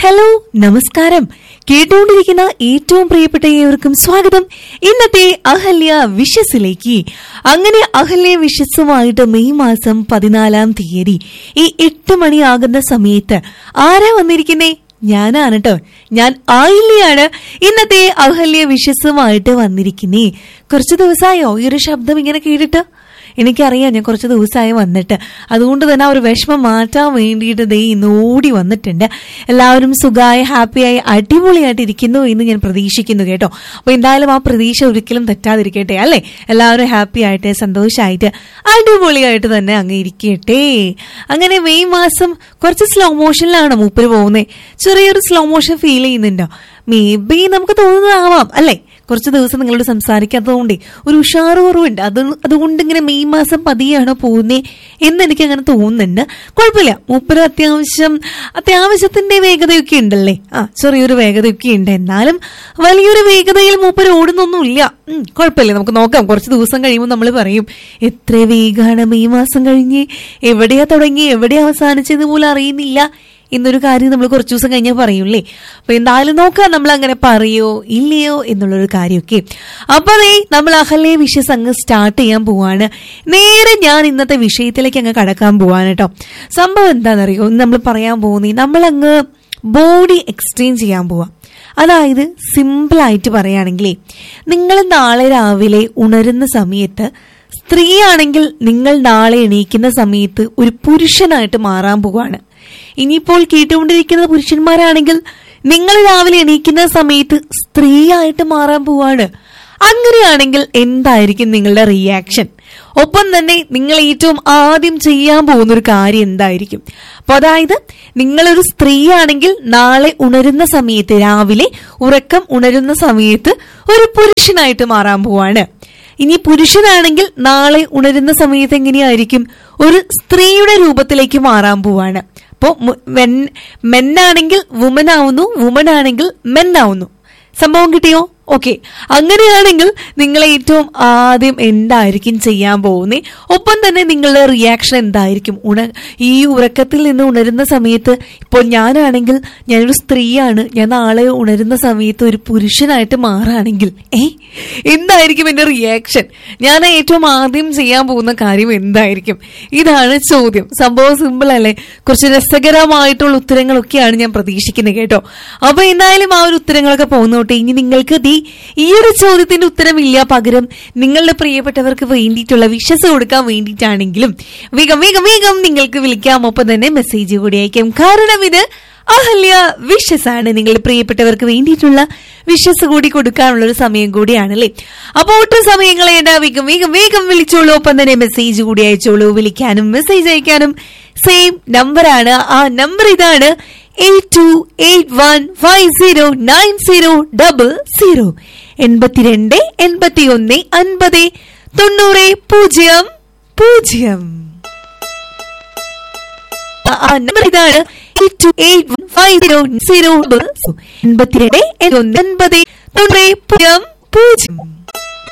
Hello, നമസ്കാരം. കേട്ടുകൊണ്ടിരിക്കുന്ന ഏറ്റവും പ്രിയപ്പെട്ട ഏവർക്കും സ്വാഗതം ഇന്നത്തെ അഹല്യ വിഷസിലേക്ക്. അങ്ങനെ അഹല്യ വിഷസുമായിട്ട് മെയ് മാസം 14 തീയതി ഈ 8 മണിയാകുന്ന സമയത്ത് ആരാ വന്നിരിക്കുന്നേ? ഞാനാണ് കേട്ടോ. ഞാൻ ആയില്ലയാണ് ഇന്നത്തെ അഹല്യ വിഷസുമായിട്ട് വന്നിരിക്കുന്നേ. കുറച്ചു ദിവസമായോ ഈ ഒരു ശബ്ദം ഇങ്ങനെ കേട്ടിട്ട്? എനിക്കറിയാം, ഞാൻ കുറച്ച് ദിവസമായി വന്നിട്ട്. അതുകൊണ്ട് തന്നെ ആ ഒരു വിഷമം മാറ്റാൻ വേണ്ടിയിട്ട് ദേ ഇന്ന് ഓടി വന്നിട്ടുണ്ട്. എല്ലാവരും സുഖമായി ഹാപ്പിയായി അടിപൊളിയായിട്ട് ഇരിക്കുന്നു എന്ന് ഞാൻ പ്രതീക്ഷിക്കുന്നു കേട്ടോ. അപ്പൊ എന്തായാലും ആ പ്രതീക്ഷ ഒരിക്കലും തെറ്റാതിരിക്കട്ടെ അല്ലേ? എല്ലാവരും ഹാപ്പി ആയിട്ട് സന്തോഷമായിട്ട് അടിപൊളിയായിട്ട് തന്നെ അങ്ങ് ഇരിക്കട്ടെ. അങ്ങനെ മെയ് മാസം കുറച്ച് സ്ലോ മോഷനിലാണ് മൂപ്പര് പോകുന്നത്. ചെറിയൊരു സ്ലോ മോഷൻ ഫീൽ ചെയ്യുന്നുണ്ടോ? മേ ബി നമുക്ക് തോന്നുന്നതാവാം അല്ലേ? കുറച്ച് ദിവസം നിങ്ങളോട് സംസാരിക്കാത്തതുകൊണ്ടേ ഒരു ഉഷാറ് കുറവുണ്ട്. അതുകൊണ്ട് ഇങ്ങനെ മെയ് മാസം പതിയാണോ പോകുന്നേ എന്ന് എനിക്ക് അങ്ങനെ തോന്നുന്നുണ്ട്. കുഴപ്പമില്ല, മൂപ്പര് അത്യാവശ്യത്തിന്റെ വേഗതയൊക്കെ ഉണ്ടല്ലേ. ചെറിയൊരു വേഗതയൊക്കെ ഉണ്ട്. എന്നാലും വലിയൊരു വേഗതയിൽ മൂപ്പര് ഓടുന്നൊന്നുമില്ല. കുഴപ്പമില്ല, നമുക്ക് നോക്കാം. കുറച്ച് ദിവസം കഴിയുമ്പോൾ നമ്മൾ പറയും എത്ര വേഗമാണ് മെയ് മാസം കഴിഞ്ഞ്, എവിടെയാ തുടങ്ങി എവിടെയാ അവസാനിച്ചത് പോലും അറിയുന്നില്ല എന്നൊരു കാര്യം നമ്മൾ കുറച്ചു ദിവസം കഴിഞ്ഞാൽ പറയൂല്ലേ. അപ്പൊ എന്തായാലും നോക്കാം നമ്മൾ അങ്ങനെ പറയോ ഇല്ലയോ എന്നുള്ളൊരു കാര്യമൊക്കെ. അപ്പൊ നമ്മൾ അഹല്യ വിഷസ് അങ്ങ് സ്റ്റാർട്ട് ചെയ്യാൻ പോവാണ്. നേരെ ഞാൻ ഇന്നത്തെ വിഷയത്തിലേക്ക് അങ്ങ് കടക്കാൻ പോവാണ് കേട്ടോ. സംഭവം എന്താണെന്നറിയോ? നമ്മൾ പറയാൻ പോകുന്നത് നമ്മളങ്ങ് ബോഡി എക്സ്ചേഞ്ച് ചെയ്യാൻ പോവാം. അതായത് സിമ്പിളായിട്ട് പറയുകയാണെങ്കിലേ, നിങ്ങൾ നാളെ രാവിലെ ഉണരുന്ന സമയത്ത് സ്ത്രീയാണെങ്കിൽ നിങ്ങൾ നാളെ എണീക്കുന്ന സമയത്ത് ഒരു പുരുഷനായിട്ട് മാറാൻ പോവാണ്. ഇനിയിപ്പോൾ കേട്ടുകൊണ്ടിരിക്കുന്ന പുരുഷന്മാരാണെങ്കിൽ നിങ്ങൾ രാവിലെ എണീക്കുന്ന സമയത്ത് സ്ത്രീയായിട്ട് മാറാൻ പോവാണ്. അങ്ങനെയാണെങ്കിൽ എന്തായിരിക്കും നിങ്ങളുടെ റിയാക്ഷൻ? ഒപ്പം തന്നെ നിങ്ങൾ ഏറ്റവും ആദ്യം ചെയ്യാൻ പോകുന്ന ഒരു കാര്യം എന്തായിരിക്കും? അപ്പൊ അതായത് നിങ്ങളൊരു സ്ത്രീയാണെങ്കിൽ നാളെ ഉണരുന്ന സമയത്ത്, രാവിലെ ഉറക്കം ഉണരുന്ന സമയത്ത് ഒരു പുരുഷനായിട്ട് മാറാൻ പോവാണ്. ഇനി പുരുഷനാണെങ്കിൽ നാളെ ഉണരുന്ന സമയത്ത് എങ്ങനെയായിരിക്കും? ഒരു സ്ത്രീയുടെ രൂപത്തിലേക്ക് മാറാൻ പോവാണ്. അപ്പോ മെന്നാണെങ്കിൽ വുമൻ ആവുന്നു, വുമൻ ആണെങ്കിൽ മെൻ ആവുന്നു. സംഭവം കിട്ടിയോ? ഓക്കെ. അങ്ങനെയാണെങ്കിൽ നിങ്ങൾ ഏറ്റവും ആദ്യം എന്തായിരിക്കും ചെയ്യാൻ പോകുന്നത്? ഒപ്പം തന്നെ നിങ്ങളുടെ റിയാക്ഷൻ എന്തായിരിക്കും? ഈ ഉറക്കത്തിൽ നിന്ന് ഉണരുന്ന സമയത്ത്, ഇപ്പോൾ ഞാനാണെങ്കിൽ ഞാനൊരു സ്ത്രീയാണ്, ഞാൻ നാളെ ഉണരുന്ന സമയത്ത് ഒരു പുരുഷനായിട്ട് മാറുകയാണെങ്കിൽ എന്തായിരിക്കും എന്റെ റിയാക്ഷൻ? ഞാൻ ഏറ്റവും ആദ്യം ചെയ്യാൻ പോകുന്ന കാര്യം എന്തായിരിക്കും? ഇതാണ് ചോദ്യം. സംഭവം സിമ്പിൾ അല്ലേ? കുറച്ച് രസകരമായിട്ടുള്ള ഉത്തരങ്ങളൊക്കെയാണ് ഞാൻ പ്രതീക്ഷിക്കുന്നത് കേട്ടോ. അപ്പൊ എന്തായാലും ആ ഒരു ഉത്തരങ്ങളൊക്കെ പോകുന്നോട്ടെ. ഇനി നിങ്ങൾക്ക് ഈ ഒരു ചോദ്യത്തിന്റെ ഉത്തരമില്ല, പകരം നിങ്ങളുടെ പ്രിയപ്പെട്ടവർക്ക് വേണ്ടിയിട്ടുള്ള വിഷസ് കൊടുക്കാൻ വേണ്ടിയിട്ടാണെങ്കിലും വേഗം വേഗം വേഗം നിങ്ങൾക്ക് വിളിക്കാം. ഒപ്പം തന്നെ മെസ്സേജ് കൂടി അയക്കാം. കാരണം ഇത് അഹല്യ വിഷസ് ആണ്. നിങ്ങളുടെ പ്രിയപ്പെട്ടവർക്ക് വേണ്ടിയിട്ടുള്ള വിഷസ് കൂടി കൊടുക്കാനുള്ള ഒരു സമയം കൂടിയാണല്ലേ. അപ്പോൾ ഒട്ടും സമയങ്ങളേണ്ട, വേഗം വേഗം വേഗം വിളിച്ചോളൂ. ഒപ്പം തന്നെ മെസ്സേജ് കൂടി അയച്ചോളൂ. വിളിക്കാനും മെസ്സേജ് അയക്കാനും സെയിം നമ്പറാണ്. ആ നമ്പർ ഇതാണ്: 8281509000 82 81 50 90 00. ആ നമ്പർ ഇതാണ്: 8281509000 82 81 50 90 00.